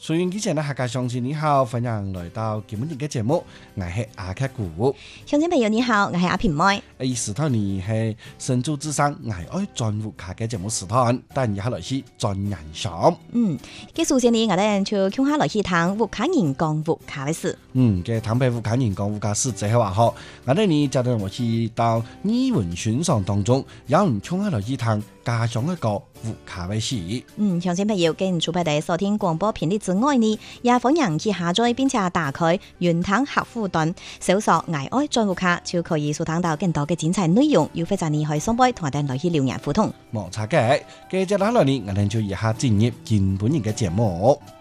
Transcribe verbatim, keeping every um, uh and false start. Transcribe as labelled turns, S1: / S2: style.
S1: 所以之前呢，客家鄉親你好，歡迎來到今日嘅節目，我係阿克古。
S2: 鄉親朋友你好，我係阿平妹。
S1: 誒，時台呢係新竹之聲我係愛專戶卡嘅節目時台，但以下來是專人上。
S2: 嗯，嘅首先呢，我哋就聽下來去聽戶卡人講戶卡嘅事。
S1: 嗯，嘅坦白戶卡人講戶卡事最後話好，我哋呢就等我去到語文欣賞當中，有人聽下來去聽家鄉一個戶卡嘅事。
S2: 嗯，鄉親朋友，跟除咗哋收聽廣播頻率之外呢，也歡迎去下載並且打開雲聽客戶端，搜索我愛專戶卡就可以收聽到更多嘅精彩內容。又或者你可以上杯同我哋來去留言互動。
S1: 冇錯嘅，接住落嚟呢，我哋就以下進入今本日嘅節目。